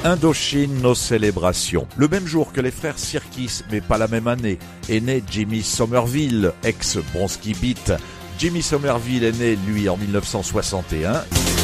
Indochine, nos célébrations. Le même jour que les frères Sirkis, mais pas la même année, est né Jimmy Somerville, ex-Bronski Beat. Jimmy Somerville est né, lui, en 1961.